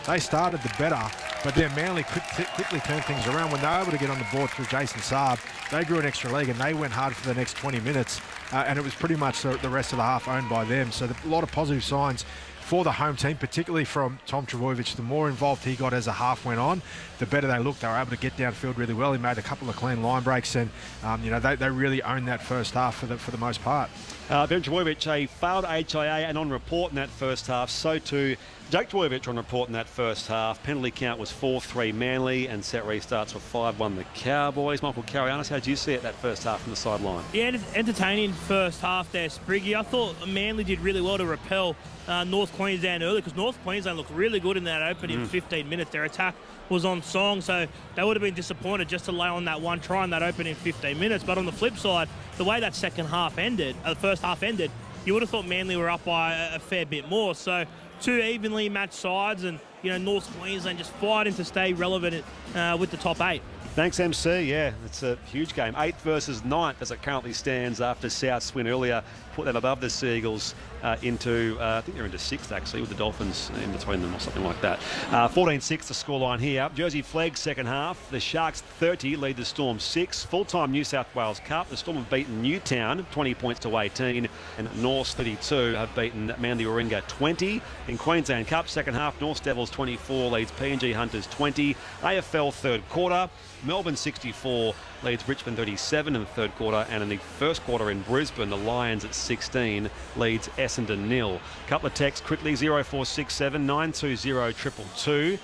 They started the better, but then Manly quickly turned things around. When they were able to get on the board through Jason Saab, they grew an extra leg and they went hard for the next 20 minutes. And it was pretty much the rest of the half owned by them. So a lot of positive signs for the home team, particularly from Tom Trbojevic. The more involved he got as the half went on, the better they looked. They were able to get downfield really well. He made a couple of clean line breaks, and they really owned that first half for the most part. Ben Trbojevic, a failed HIA and on report in that first half. So too Jake Trbojevic on report in that first half. Penalty count was 4-3 Manly, and set restarts were 5-1 the Cowboys. Michael Carianis, how did you see it that first half from the sideline? Yeah, entertaining first half there, Spriggy. I thought Manly did really well to repel North Queensland early, because North Queensland looked really good in that opening 15 minutes. Their attack was on song, so they would have been disappointed just to lay on that one try in that opening 15 minutes. But on the flip side, the way that first half ended, you would have thought Manly were up by a fair bit more. So two evenly matched sides, and North Queensland just fighting to stay relevant with the top 8. Thanks, MC. Yeah, it's a huge game. 8th versus 9th as it currently stands after South's win earlier. Put that above the Seagulls into, I think they're into 6th actually, with the Dolphins in between them or something like that. 14-6 the scoreline here. Jersey Flegg second half. The Sharks 30 lead the Storm 6. Full-time New South Wales Cup. The Storm have beaten Newtown 20 points to 18, and North 32 have beaten Manly Warringah 20. In Queensland Cup second half, North Devils 24 leads PNG Hunters 20. AFL third quarter, Melbourne 64 leads Richmond 37 in the third quarter, and in the first quarter in Brisbane, the Lions at 16 leads Essendon 0. Couple of texts quickly, 0467 920 222.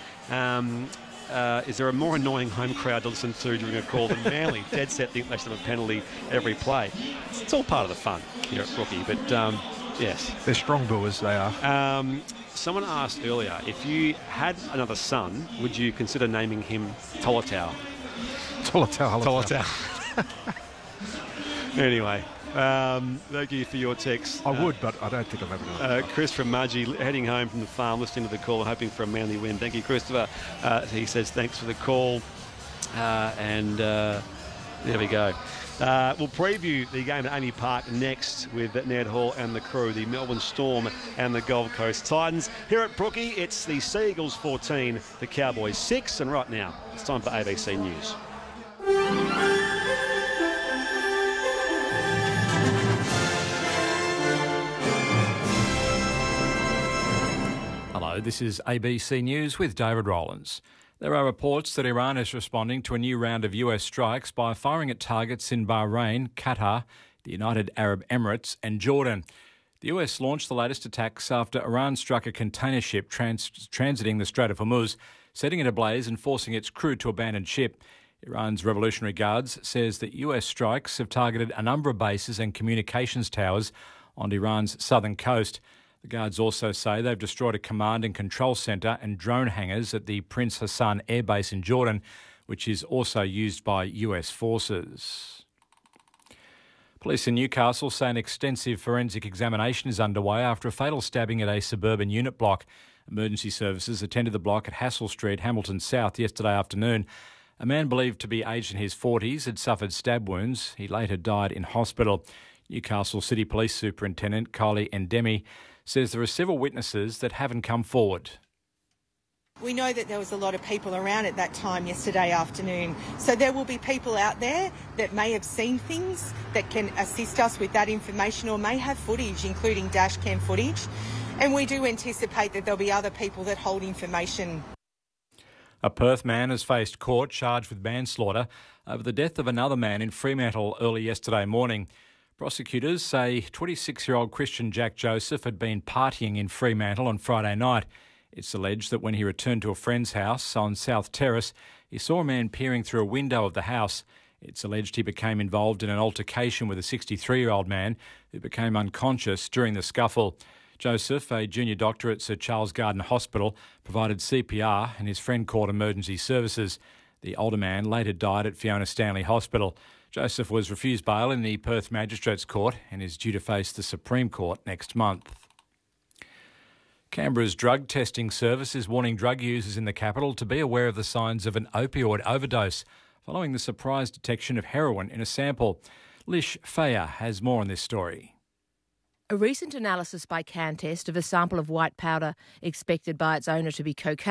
Is there a more annoying home crowd to listen to during a call than Manly? Dead set think they should have a penalty every play. It's all part of the fun here at Rookie, but yes. They're strong booers, they are. Someone asked earlier, if you had another son, would you consider naming him Tolatau? Tolatau. Anyway, thank you for your text. I would, but I don't think I'm ever going to. Chris from Mudgee heading home from the farm, listening to the call, hoping for a Manly win. Thank you, Christopher. He says thanks for the call. And there we go. We'll preview the game at Amy Park next with Ned Hall and the crew, the Melbourne Storm and the Gold Coast Titans. Here at Brookie, it's the Seagulls 14, the Cowboys 6, and right now it's time for ABC News. Hello, this is ABC News with David Rowlands. There are reports that Iran is responding to a new round of US strikes by firing at targets in Bahrain, Qatar, the United Arab Emirates and Jordan. The US launched the latest attacks after Iran struck a container ship transiting the Strait of Hormuz, setting it ablaze and forcing its crew to abandon ship. Iran's Revolutionary Guards says that US strikes have targeted a number of bases and communications towers on Iran's southern coast. The Guards also say they've destroyed a command and control centre and drone hangars at the Prince Hassan Air Base in Jordan, which is also used by US forces. Police in Newcastle say an extensive forensic examination is underway after a fatal stabbing at a suburban unit block. Emergency services attended the block at Hassel Street, Hamilton South, yesterday afternoon. A man believed to be aged in his 40s had suffered stab wounds. He later died in hospital. Newcastle City Police Superintendent Kylie Endemi says there are several witnesses that haven't come forward. We know that there was a lot of people around at that time yesterday afternoon, so there will be people out there that may have seen things that can assist us with that information or may have footage, including dash cam footage, and we do anticipate that there'll be other people that hold information. A Perth man has faced court charged with manslaughter over the death of another man in Fremantle early yesterday morning. Prosecutors say 26-year-old Christian Jack Joseph had been partying in Fremantle on Friday night. It's alleged that when he returned to a friend's house on South Terrace, he saw a man peering through a window of the house. It's alleged he became involved in an altercation with a 63-year-old man who became unconscious during the scuffle. Joseph, a junior doctor at Sir Charles Garden Hospital, provided CPR and his friend called emergency services. The older man later died at Fiona Stanley Hospital. Joseph was refused bail in the Perth Magistrates Court and is due to face the Supreme Court next month. Canberra's drug testing service is warning drug users in the capital to be aware of the signs of an opioid overdose following the surprise detection of heroin in a sample. Lish Fayer has more on this story. A recent analysis by CanTest of a sample of white powder expected by its owner to be cocaine